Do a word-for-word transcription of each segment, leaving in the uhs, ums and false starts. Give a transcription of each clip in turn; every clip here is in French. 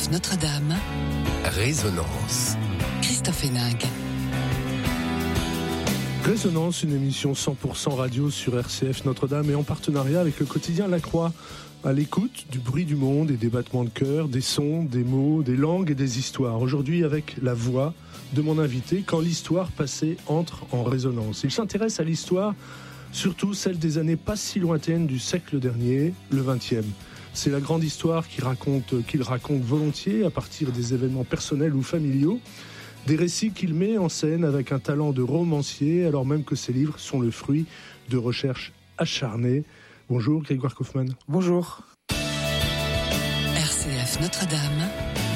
F Notre-Dame. Résonance. Christophe Héninck. Résonance, une émission cent pour cent radio sur R C F Notre-Dame et en partenariat avec le quotidien La Croix. À l'écoute du bruit du monde et des battements de cœur, des sons, des mots, des langues et des histoires. Aujourd'hui avec la voix de mon invité, quand l'histoire passée entre en résonance. Il s'intéresse à l'histoire, surtout celle des années pas si lointaines du siècle dernier, le vingtième. C'est la grande histoire qu'il raconte, qu'il raconte volontiers à partir des événements personnels ou familiaux. Des récits qu'il met en scène avec un talent de romancier, alors même que ses livres sont le fruit de recherches acharnées. Bonjour Grégoire Kaufmann. Bonjour. R C F Notre-Dame.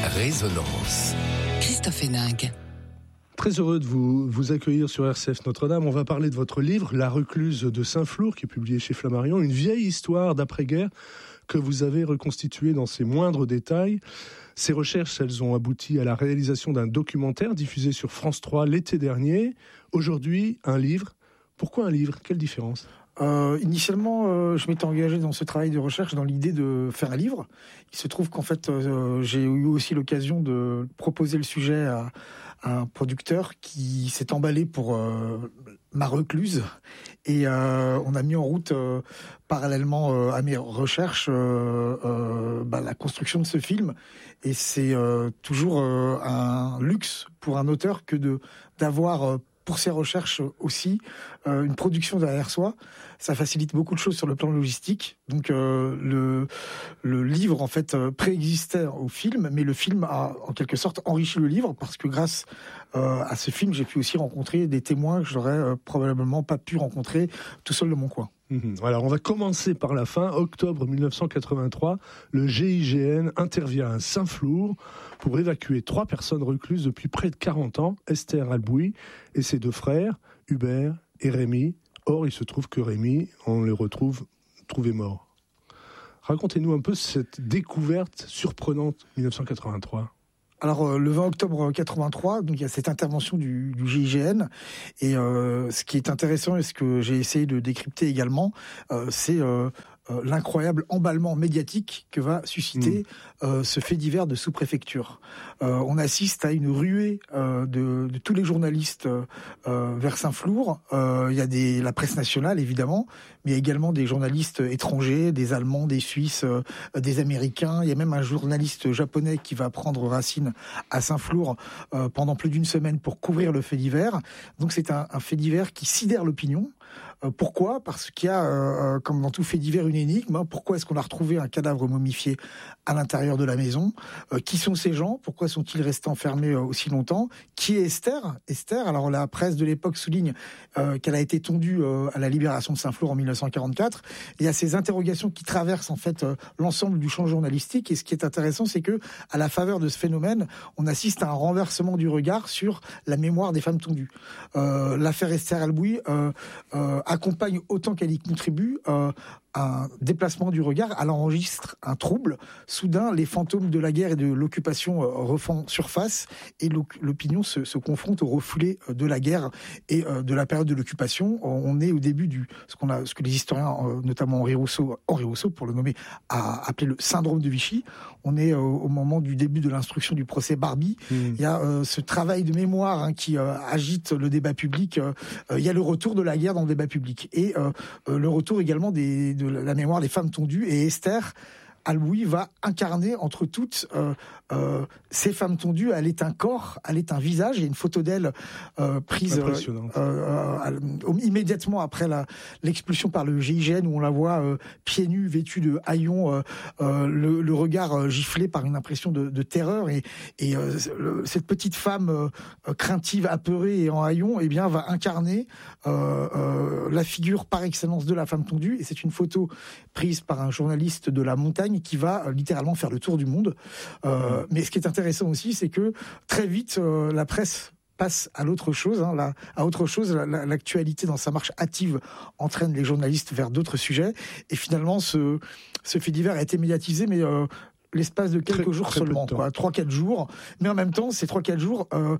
Résonance. Christophe Héninck. Très heureux de vous, vous accueillir sur R C F Notre-Dame. On va parler de votre livre, La recluse de Saint-Flour, qui est publié chez Flammarion, une vieille histoire d'après-guerre que vous avez reconstituée dans ses moindres détails. Ces recherches, elles ont abouti à la réalisation d'un documentaire diffusé sur France trois l'été dernier. Aujourd'hui, un livre. Pourquoi un livre ? Quelle différence ? Euh, initialement, euh, je m'étais engagé dans ce travail de recherche dans l'idée de faire un livre. Il se trouve qu'en fait, euh, j'ai eu aussi l'occasion de proposer le sujet à, à un producteur qui s'est emballé pour euh, ma recluse. Et euh, on a mis en route, euh, parallèlement euh, à mes recherches, euh, euh, bah, la construction de ce film. Et c'est euh, toujours euh, un luxe pour un auteur que de d'avoir... Euh, pour ses recherches aussi, euh, une production derrière soi. Ça facilite beaucoup de choses sur le plan logistique. Donc euh, le, le livre en fait euh, préexistait au film, mais le film a en quelque sorte enrichi le livre parce que grâce euh, à ce film, j'ai pu aussi rencontrer des témoins que j'aurais euh, probablement pas pu rencontrer tout seul de mon coin. Mmh. Alors on va commencer par la fin. Octobre dix-neuf cent quatre-vingt-trois, le G I G N intervient à Saint-Flour pour évacuer trois personnes recluses depuis près de quarante ans, Esther Albouy et ses deux frères, Hubert et Rémi. Or, il se trouve que Rémi, on les retrouve trouvés morts. Racontez-nous un peu cette découverte surprenante dix-neuf cent quatre-vingt-trois. Alors euh, le vingt octobre quatre-vingt-trois, donc il y a cette intervention du, du G I G N et euh, ce qui est intéressant et ce que j'ai essayé de décrypter également, euh, c'est euh, euh, l'incroyable emballement médiatique que va susciter mmh. euh, ce fait divers de sous-préfecture. Euh, on assiste à une ruée euh, de, de tous les journalistes euh, vers Saint-Flour. Euh, il y a des, la presse nationale évidemment, mais il y a également des journalistes étrangers, des Allemands, des Suisses, euh, des Américains. Il y a même un journaliste japonais qui va prendre racine à Saint-Flour euh, pendant plus d'une semaine pour couvrir le fait divers. Donc c'est un, un fait divers qui sidère l'opinion. Euh, pourquoi ? Parce qu'il y a, euh, comme dans tout fait divers, une énigme. Hein. Pourquoi est-ce qu'on a retrouvé un cadavre momifié à l'intérieur de la maison ? euh, Qui sont ces gens ? Pourquoi sont-ils restés enfermés euh, aussi longtemps ? Qui est Esther ? Esther, alors la presse de l'époque souligne euh, qu'elle a été tondue euh, à la libération de Saint-Flour en dix-neuf cent quarante-quatre. Il y a ces interrogations qui traversent en fait euh, l'ensemble du champ journalistique. Et ce qui est intéressant, c'est que à la faveur de ce phénomène, on assiste à un renversement du regard sur la mémoire des femmes tondues. Euh, l'affaire Esther Albouy euh, euh, accompagne autant qu'elle y contribue euh, un déplacement du regard. Elle enregistre un trouble. Soudain, les fantômes de la guerre et de l'occupation euh, refont surface et l'opinion se, se confronte au refoulé de la guerre et euh, de la période de l'occupation. On est au début du ce qu'on a, ce que les historiens, euh, notamment Henri Rousseau, Henri Rousseau pour le nommer, a appelé le syndrome de Vichy. On est euh, au moment du début de l'instruction du procès Barbie. Mmh. Il y a euh, ce travail de mémoire hein, qui euh, agite le débat public. Euh, euh, il y a le retour de la guerre dans le débat public et euh, euh, le retour également des de la mémoire des femmes tondues, et Esther Albouy va incarner entre toutes euh, euh, ces femmes tondues. Elle est un corps, elle est un visage. Il y a une photo d'elle euh, prise euh, euh, euh, immédiatement après la, l'expulsion par le G I G N, où on la voit euh, pieds nus, vêtue de haillons, euh, euh, le, le regard euh, giflé par une impression de, de terreur. Et, et euh, le, cette petite femme euh, craintive, apeurée et en haillons, eh bien, va incarner euh, euh, la figure par excellence de la femme tondue. Et c'est une photo prise par un journaliste de La Montagne qui va euh, littéralement faire le tour du monde. Euh, mais ce qui est intéressant aussi, c'est que très vite, euh, la presse passe à l'autre chose, hein, la, à autre chose. La, la, l'actualité, dans sa marche hâtive, entraîne les journalistes vers d'autres sujets. Et finalement, ce, ce fait divers a été médiatisé, mais euh, l'espace de quelques très, jours très seulement, quoi, trois quatre jours. Mais en même temps, ces trois quatre jours... Euh,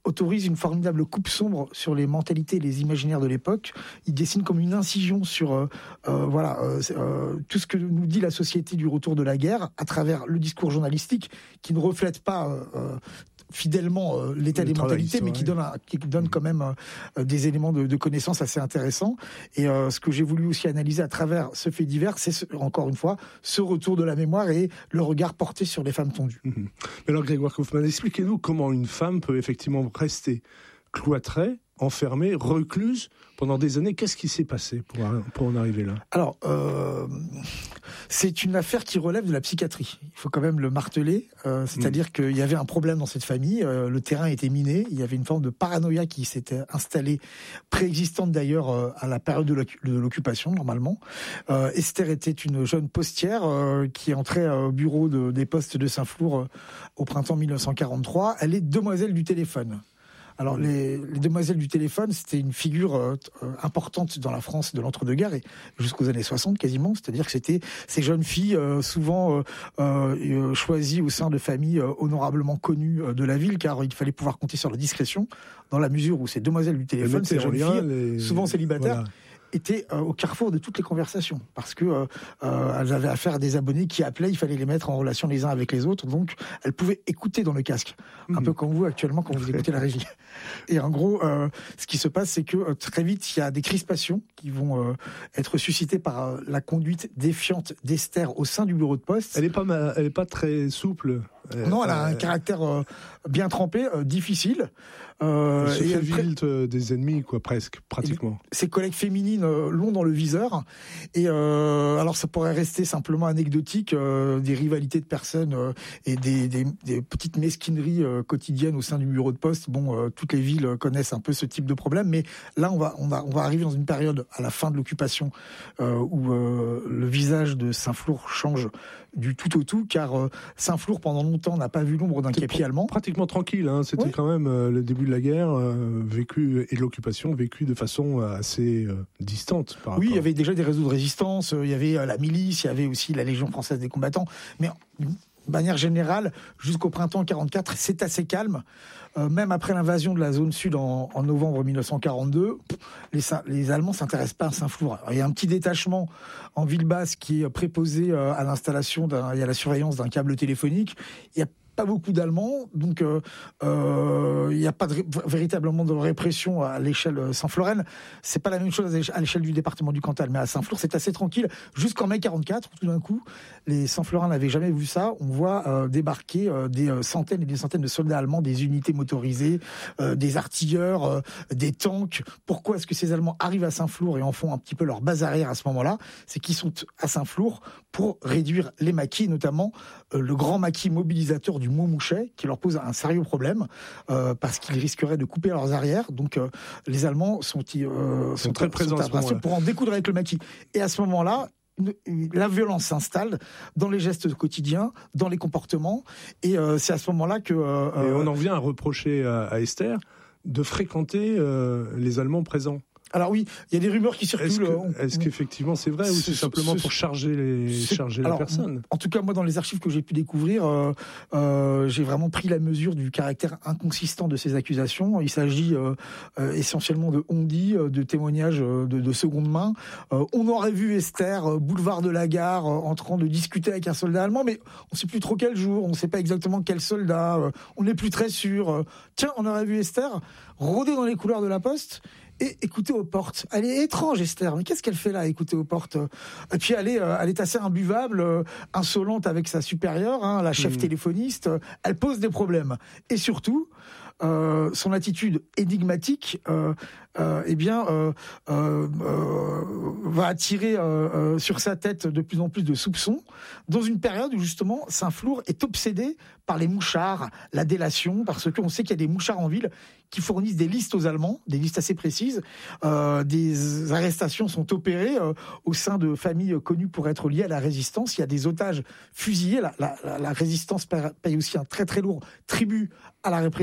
autorise une formidable coupe sombre sur les mentalités et les imaginaires de l'époque. Il dessine comme une incision sur euh, euh, voilà, euh, euh, tout ce que nous dit la société du retour de la guerre à travers le discours journalistique qui ne reflète pas euh, fidèlement euh, l'état le des mentalités, mais qui donne, un, qui donne quand même euh, des éléments de, de connaissance assez intéressants. Et euh, ce que j'ai voulu aussi analyser à travers ce fait divers, c'est ce, encore une fois ce retour de la mémoire et le regard porté sur les femmes tondues. Mmh. Mais alors Grégoire Kaufmann, expliquez-nous comment une femme peut effectivement rester cloîtrée, enfermée, recluse pendant des années. Qu'est-ce qui s'est passé pour, pour en arriver là ? Alors, euh, c'est une affaire qui relève de la psychiatrie. Il faut quand même le marteler. Euh, c'est-à-dire mmh. qu'il y avait un problème dans cette famille. Euh, le terrain était miné. Il y avait une forme de paranoïa qui s'était installée, préexistante d'ailleurs euh, à la période de l'occupation, normalement. Euh, Esther était une jeune postière euh, qui entrait au bureau de, des postes de Saint-Flour euh, au printemps mille neuf cent quarante-trois. Elle est demoiselle du téléphone. Alors, les, les demoiselles du téléphone, c'était une figure euh, importante dans la France de l'entre-deux-guerres et jusqu'aux années soixante quasiment. C'est-à-dire que c'était ces jeunes filles euh, souvent euh, euh, choisies au sein de familles euh, honorablement connues euh, de la ville, car il fallait pouvoir compter sur la discrétion, dans la mesure où ces demoiselles du téléphone, ces jeunes filles, les... souvent célibataires, voilà. étaient euh, au carrefour de toutes les conversations, parce que euh, euh, elles avaient affaire à des abonnés qui appelaient, il fallait les mettre en relation les uns avec les autres, donc elles pouvaient écouter dans le casque, mmh. un peu comme vous actuellement quand vous écoutez la régie. Et en gros, euh, ce qui se passe, c'est que euh, très vite, il y a des crispations qui vont euh, être suscitées par euh, la conduite défiante d'Esther au sein du bureau de poste. Elle n'est pas, ma... elle est pas très souple. Non, elle a un caractère euh, bien trempé, euh, difficile. Euh, elle se fait vilte pré... des ennemis, quoi, presque, pratiquement. Ses collègues féminines euh, l'ont dans le viseur. Et euh, alors, ça pourrait rester simplement anecdotique, euh, des rivalités de personnes euh, et des, des, des petites mesquineries euh, quotidiennes au sein du bureau de poste. Bon, euh, toutes les villes connaissent un peu ce type de problème, mais là, on va, on va, on va arriver dans une période à la fin de l'occupation euh, où euh, le visage de Saint-Flour change du tout au tout, car euh, Saint-Flour, pendant longtemps, n'a pas vu l'ombre d'un képi allemand. Pratiquement tranquille, hein. C'était oui. quand même euh, le début de la guerre, euh, vécu, et de l'occupation, vécu de façon assez euh, distante. Par oui, rapport. Il y avait déjà des réseaux de résistance, euh, il y avait euh, la milice, il y avait aussi la Légion française des combattants, mais de manière générale, jusqu'au printemps quarante-quatre, c'est assez calme. Euh, même après l'invasion de la zone sud en, en novembre mille neuf cent quarante-deux, les, les Allemands s'intéressent pas à Saint-Flour. Il y a un petit détachement en ville basse qui est préposé euh, à l'installation d'un, et à la surveillance d'un câble téléphonique. Il y a pas beaucoup d'Allemands, donc il euh, euh, n'y a pas de, véritablement de répression à l'échelle Saint-Floraine. C'est pas la même chose à l'échelle du département du Cantal, mais à Saint-Flour, c'est assez tranquille. Jusqu'en mai quarante-quatre, tout d'un coup, les Saint-Florins n'avaient jamais vu ça. On voit euh, débarquer euh, des euh, centaines et des centaines de soldats allemands, des unités motorisées, euh, des artilleurs, euh, des tanks. Pourquoi est-ce que ces Allemands arrivent à Saint-Flour et en font un petit peu leur base arrière à ce moment-là ? C'est qu'ils sont à Saint-Flour pour réduire les maquis, notamment euh, le grand maquis mobilisateur du Montmouchet, qui leur pose un sérieux problème euh, parce qu'ils risqueraient de couper leurs arrières. Donc euh, les Allemands sont, euh, sont très présents pour en découdre avec le maquis. Et à ce moment-là, Une, une, la violence s'installe dans les gestes quotidiens, dans les comportements, et euh, c'est à ce moment-là que... Euh, et on en vient à reprocher à, à Esther de fréquenter euh, les Allemands présents. Alors oui, il y a des rumeurs qui circulent. Est-ce, que, on, est-ce qu'effectivement c'est vrai, ou c'est simplement pour charger les charger alors, la personne ? En tout cas, moi, dans les archives que j'ai pu découvrir, euh, euh, j'ai vraiment pris la mesure du caractère inconsistant de ces accusations. Il s'agit euh, euh, essentiellement de on-dit, de témoignages de, de seconde main. Euh, on aurait vu Esther, euh, boulevard de la Gare, euh, en train de discuter avec un soldat allemand, mais on ne sait plus trop quel jour, on ne sait pas exactement quel soldat, euh, on n'est plus très sûr. Euh, tiens, on aurait vu Esther rôder dans les couloirs de la Poste et écouter aux portes. Elle est étrange, Esther, mais qu'est-ce qu'elle fait là, écouter aux portes ? Et puis elle est, euh, elle est assez imbuvable, euh, insolente avec sa supérieure, hein, la chef mmh. téléphoniste. Euh, elle pose des problèmes. Et surtout, euh, son attitude énigmatique, euh, euh, eh bien, euh, euh, euh, va attirer euh, euh, sur sa tête de plus en plus de soupçons, dans une période où justement Saint-Flour est obsédé par les mouchards, la délation, parce qu'on sait qu'il y a des mouchards en ville qui fournissent des listes aux Allemands, des listes assez précises. Euh, des arrestations sont opérées euh, au sein de familles connues pour être liées à la résistance. Il y a des otages fusillés. La, la, la, la résistance paye aussi un très très lourd tribut à la répression allemande.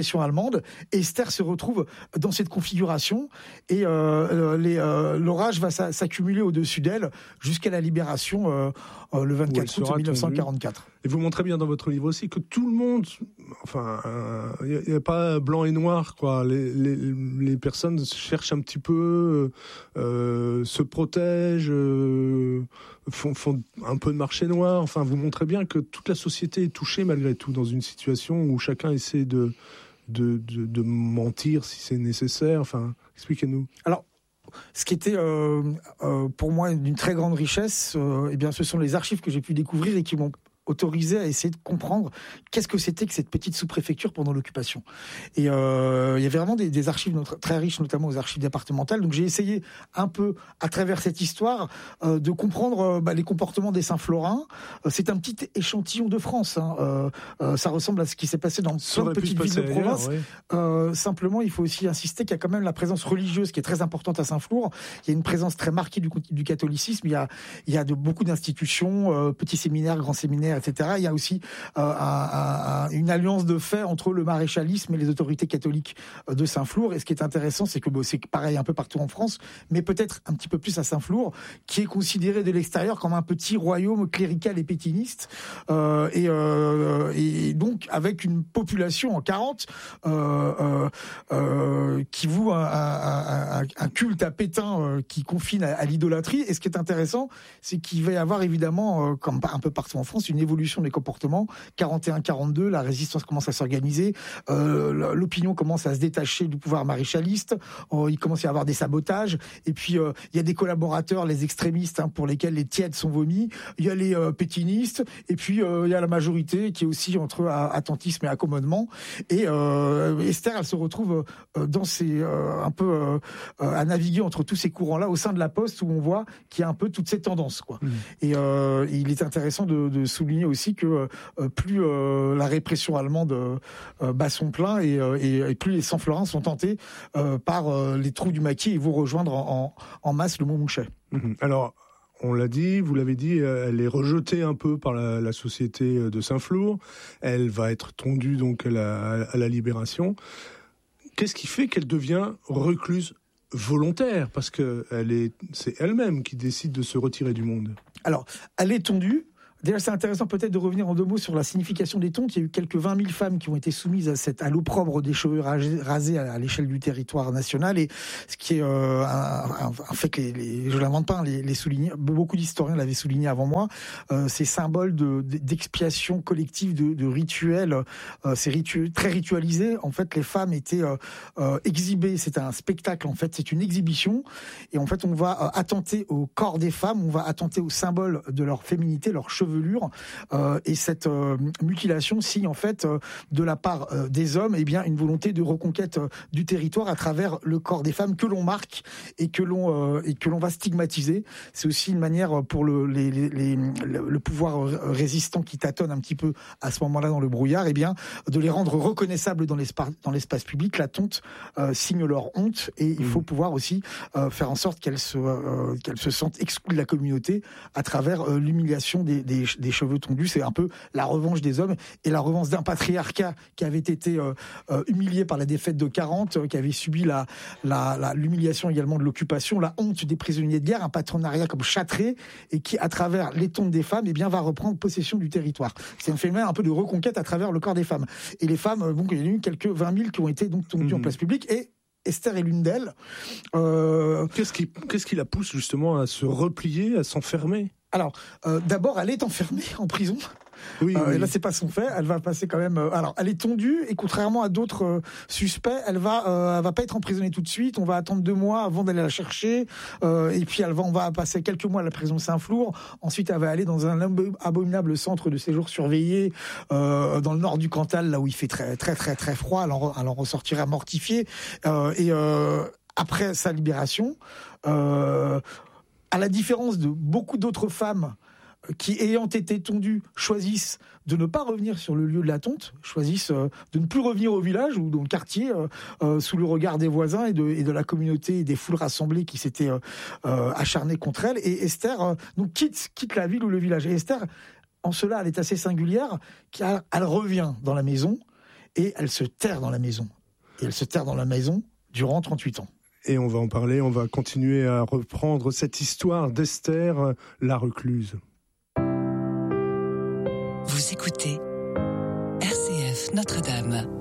Normande. Et Esther se retrouve dans cette configuration et euh, les, euh, l'orage va s'accumuler au-dessus d'elle jusqu'à la libération euh, euh, le vingt-quatre août mille neuf cent quarante-quatre. Et vous montrez bien dans votre livre aussi que tout le monde, enfin, il euh, n'y a, a pas blanc et noir, quoi. Les, les, les personnes cherchent un petit peu, euh, se protègent, euh, font, font un peu de marché noir. Enfin, vous montrez bien que toute la société est touchée malgré tout dans une situation où chacun essaie de, de, de, de mentir si c'est nécessaire. Enfin, expliquez-nous. Alors, ce qui était euh, euh, pour moi d'une très grande richesse, euh, eh bien, ce sont les archives que j'ai pu découvrir et qui m'ont autorisé à essayer de comprendre qu'est-ce que c'était que cette petite sous-préfecture pendant l'occupation. Et euh, il y avait vraiment des, des archives notre, très riches, notamment aux archives départementales. Donc j'ai essayé un peu, à travers cette histoire, euh, de comprendre euh, bah, les comportements des Saint-Florins. Euh, c'est un petit échantillon de France. Hein. Euh, euh, ça ressemble à ce qui s'est passé dans plein de petites villes de province. Ailleurs, oui. euh, simplement, il faut aussi insister qu'il y a quand même la présence religieuse qui est très importante à Saint-Flour. Il y a une présence très marquée du, du catholicisme. Il y a, il y a de, beaucoup d'institutions, euh, petits séminaires, grands séminaires, et cetera. Il y a aussi euh, un, un, une alliance de fait entre le maréchalisme et les autorités catholiques de Saint-Flour. Et ce qui est intéressant, c'est que bon, c'est pareil un peu partout en France, mais peut-être un petit peu plus à Saint-Flour, qui est considéré de l'extérieur comme un petit royaume clérical et pétiniste. Euh, et, euh, et donc, avec une population en quarante euh, euh, euh, qui voue un, un, un, un culte à Pétain euh, qui confine à, à l'idolâtrie. Et ce qui est intéressant, c'est qu'il va y avoir évidemment, euh, comme un peu partout en France, une évolution des comportements. quarante et un quarante-deux, la résistance commence à s'organiser, euh, l'opinion commence à se détacher du pouvoir maréchaliste, euh, il commence à y avoir des sabotages, et puis euh, il y a des collaborateurs, les extrémistes, hein, pour lesquels les tièdes sont vomis, il y a les euh, pétinistes, et puis euh, il y a la majorité qui est aussi entre euh, attentisme et accommodement. Et euh, Esther, elle se retrouve euh, dans ces, euh, un peu euh, à naviguer entre tous ces courants-là au sein de la Poste, où on voit qu'il y a un peu toutes ces tendances, quoi. Mmh. Et euh, il est intéressant de, de souligner aussi que euh, plus euh, la répression allemande euh, bat son plein et, euh, et, et plus les Saint-Florins sont tentés euh, par euh, les troupes du maquis et vont rejoindre en, en, en masse le Mont-Mouchet. Mmh. Alors, on l'a dit, vous l'avez dit, elle est rejetée un peu par la, la société de Saint-Flour. Elle va être tondue donc à la, à la Libération. Qu'est-ce qui fait qu'elle devient recluse volontaire? Parce que elle est, c'est elle-même qui décide de se retirer du monde. Alors, elle est tondue. Déjà, c'est intéressant peut-être de revenir en deux mots sur la signification des tontes. Il y a eu quelques vingt mille femmes qui ont été soumises à, cette, à l'opprobre des cheveux rasés à, à l'échelle du territoire national. Et ce qui est euh, un, un fait que les, les, je ne l'invente pas, les, les souligner, beaucoup d'historiens l'avaient souligné avant moi, euh, ces symboles de, d'expiation collective, de, de rituels, euh, c'est ritu, très ritualisé. En fait, les femmes étaient euh, euh, exhibées. C'est un spectacle, en fait, c'est une exhibition. Et en fait, on va euh, attenter au corps des femmes, on va attenter au symbole de leur féminité, leurs cheveux. Euh, et cette euh, mutilation signe en fait euh, de la part euh, des hommes eh bien, une volonté de reconquête euh, du territoire à travers le corps des femmes que l'on marque et que l'on, euh, et que l'on va stigmatiser. C'est aussi une manière pour le, les, les, les, le pouvoir résistant qui tâtonne un petit peu à ce moment-là dans le brouillard, eh bien, de les rendre reconnaissables dans l'espace, dans l'espace public. La tonte euh, signe leur honte et il faut pouvoir aussi euh, faire en sorte qu'elles se, euh, qu'elles se sentent exclues de la communauté à travers euh, l'humiliation des, des des cheveux tondus. C'est un peu la revanche des hommes et la revanche d'un patriarcat qui avait été euh, euh, humilié par la défaite de quarante, euh, qui avait subi la, la, la, l'humiliation également de l'occupation, la honte des prisonniers de guerre, un patronariat comme châtré et qui, à travers les tontes des femmes, eh bien, va reprendre possession du territoire. C'est un phénomène un peu de reconquête à travers le corps des femmes. Et les femmes, donc, il y en a eu quelques vingt mille qui ont été donc tondues mmh. en place publique et Esther est l'une d'elles. Euh... Qu'est-ce qui, qu'est-ce qui la pousse justement à se replier, à s'enfermer ? Alors, euh, d'abord, elle est enfermée en prison. Oui, euh, oui. Et là, c'est pas son fait. Elle va passer quand même. Euh, alors, elle est tondue et contrairement à d'autres euh, suspects, elle va, euh, elle va pas être emprisonnée tout de suite. On va attendre deux mois avant d'aller la chercher. Euh, et puis, elle va, on va passer quelques mois à la prison de Saint-Flour. Ensuite, elle va aller dans un abominable centre de séjour surveillé euh, dans le nord du Cantal, là où il fait très, très, très, très froid. Elle en, elle en ressortira mortifiée. Euh, et euh, après sa libération. Euh, À la différence de beaucoup d'autres femmes qui, ayant été tondues, choisissent de ne pas revenir sur le lieu de la tonte, choisissent euh, de ne plus revenir au village ou dans le quartier euh, euh, sous le regard des voisins et de, et de la communauté et des foules rassemblées qui s'étaient euh, euh, acharnées contre elle. Et Esther euh, donc quitte, quitte la ville ou le village. Et Esther, en cela, elle est assez singulière, car elle revient dans la maison et elle se terre dans la maison. Et elle se terre dans la maison durant trente-huit ans. Et on va en parler, on va continuer à reprendre cette histoire d'Esther, la recluse. Vous écoutez R C F Notre-Dame.